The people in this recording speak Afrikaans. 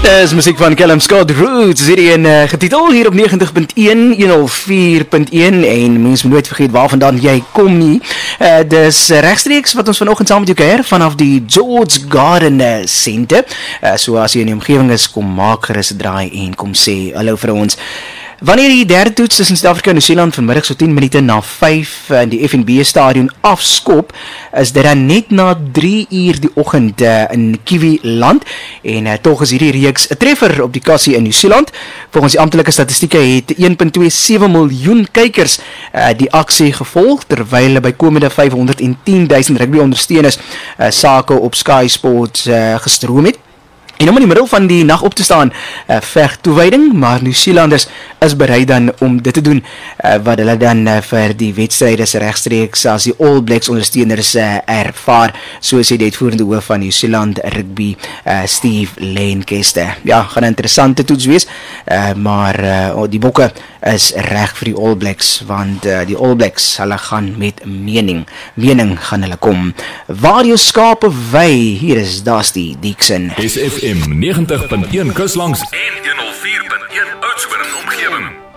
is muziek van Callum Scott Roots, getitel hier op 90.1, 104.1 en mens moet nooit vergeet waar vandaan jy kom nie. Dis rechtstreeks wat ons vanoggend saam met jou kuier vanaf die George Garden Center. So as jy in die omgewing is, kom maak gerus 'n draai en kom sê hallo vir ons. Wanneer die derde toets tussen Suid-Afrika en Nieu-Seeland vanmiddag so 10 minute na 5 in die FNB stadion afskop, is dit dan net na 3 uur die oggend in Kiwi-land en tog is hierdie reeks 'n treffer op die kassie in Nieu-Seeland. Volgens die amptelike statistieke het 1.27 miljoen kykers die aksie gevolg, terwyl bykomende 510,000 rugby-ondersteuners sake op Sky Sports gestroom het. En om in die middel van die nag op te staan, vegtoewyding, maar Nieu-Seelanders is bereid dan om dit te doen, wat hulle dan vir die wedstryders regstreeks as die All Blacks ondersteuners ervaar, so sê die uitvoerende hoof van Nieu-Seeland rugby, Steve Lancaster. Ja, gaan 'n interessante toets wees, maar die bokke is reg vir die All Blacks, want die All Blacks, hulle gaan met mening gaan hulle kom. Waar jou skape wy, hier is Dusty Dixon. SFM 90.1 Kuslangs en 104.1 Oudtshoorn omgewing.